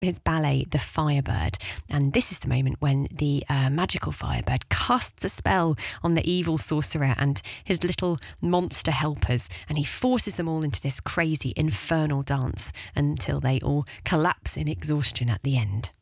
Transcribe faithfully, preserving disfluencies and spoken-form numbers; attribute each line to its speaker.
Speaker 1: his ballet, The Firebird. And this is the moment when the uh, magical Firebird casts a spell on the evil sorcerer and his little monster helpers, and he forces them all into this crazy infernal dance until they all collapse in exhaustion at the end.